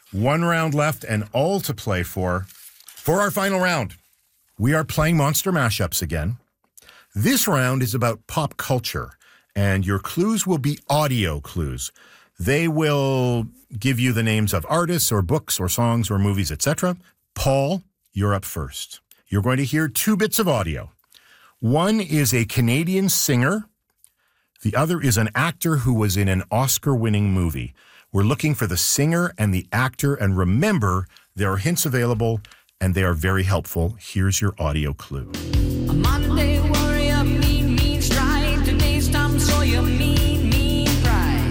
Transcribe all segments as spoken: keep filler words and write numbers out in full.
One round left and all to play for. For our final round, we are playing Monster Mashups again. This round is about pop culture, and your clues will be audio clues. They will give you the names of artists or books or songs or movies, et cetera. Paul, you're up first. You're going to hear two bits of audio. One is a Canadian singer. The other is an actor who was in an Oscar-winning movie. We're looking for the singer and the actor, and remember, there are hints available, and they are very helpful. Here's your audio clue. A Monday warrior, mean, mean stride. Today's Tom Sawyer, mean, mean pride.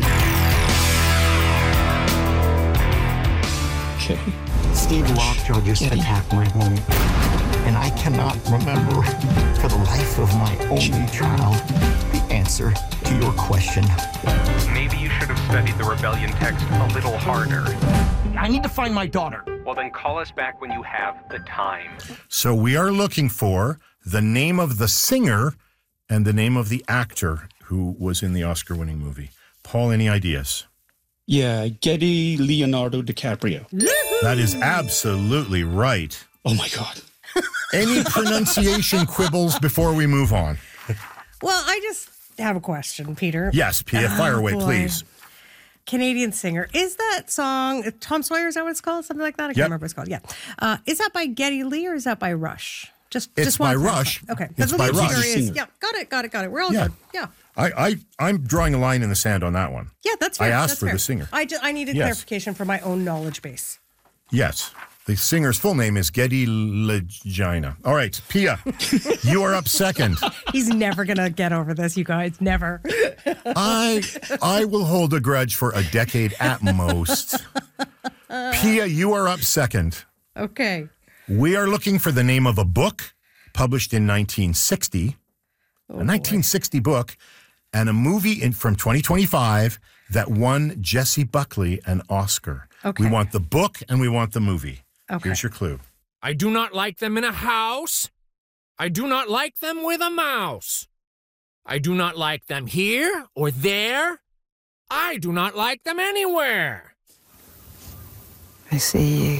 Okay. Steve Lockjaw just Yeah. attacked my home, and I cannot remember for the life of my only child the answer to your question. Maybe you should have studied the rebellion text a little harder. I need to find my daughter. Well, then call us back when you have the time. So we are looking for the name of the singer and the name of the actor who was in the Oscar-winning movie. Paul, any ideas? Yeah, Getty Leonardo DiCaprio. That is absolutely right. Oh, my God. Any pronunciation quibbles before we move on? Well, I just have a question, Peter. Yes, Pia, fire Oh, away, boy. please. Canadian singer. Is that song Tom Sawyer? Is that what it's called? Something like that? I can't Yep. remember what it's called. Yeah. Uh, is that by Geddy Lee or is that by Rush? Just, It's just by one Rush. Okay. It's That's what by I'm Rush. curious. Singer. Yeah. Got it. Got it. Got it. We're all Yeah. good. Yeah. I, I, I'm drawing a line in the sand on that one. Yeah. That's I fair. asked That's for fair. the singer. I, just, I needed Yes. clarification for my own knowledge base. Yes. The singer's full name is Geddy Legina. All right, Pia, you are up second. He's never going to get over this, you guys. Never. I I will hold a grudge for a decade at most. Pia, you are up second. Okay. We are looking for the name of a book published in nineteen sixty, Oh, a nineteen sixty book, and a movie in, from twenty twenty-five that won Jessie Buckley an Oscar. Okay. We want the book and we want the movie. Okay. Here's your clue. I do not like them in a house. I do not like them with a mouse. I do not like them here or there. I do not like them anywhere. I see you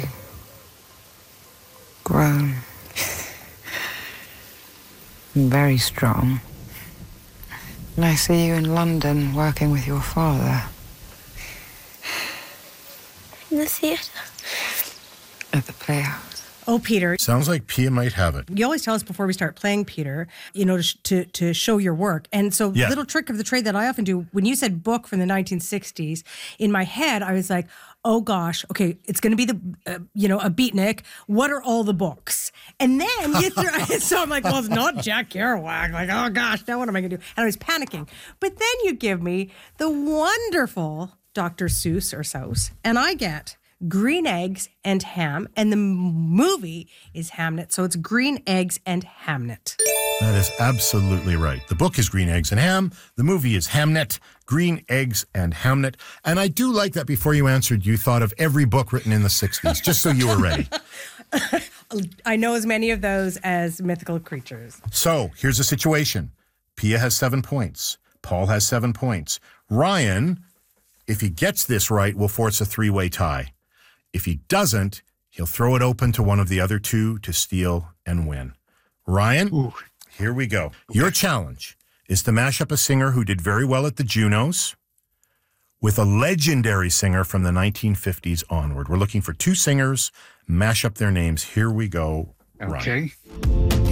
grown and very strong. And I see you in London working with your father In the theatre. at the Playhouse. Oh, Peter. Sounds like Pia might have it. You always tell us before we start playing, Peter, you know, to, sh- to, to show your work. And so Yeah. little trick of the trade that I often do, when you said book from the nineteen sixties, in my head, I was like, oh gosh, okay, it's going to be the, uh, you know, a beatnik. What are all the books? And then you throw, so I'm like, well, it's not Jack Kerouac. Like, oh gosh, now what am I going to do? And I was panicking. But then you give me the wonderful Doctor Seuss or Seuss, and I get Green Eggs and Ham, and the m- movie is Hamnet. So it's Green Eggs and Hamnet. That is absolutely right. The book is Green Eggs and Ham. The movie is Hamnet, Green Eggs and Hamnet. And I do like that before you answered, you thought of every book written in the sixties, just so you were ready. I know as many of those as mythical creatures. So here's the situation. Pia has seven points. Paul has seven points. Ryan, if he gets this right, will force a three-way tie. If he doesn't, he'll throw it open to one of the other two to steal and win. Ryan, Ooh. here we go. Your challenge is to mash up a singer who did very well at the Junos with a legendary singer from the nineteen fifties onward. We're looking for two singers, mash up their names. Here we go, Ryan. Okay.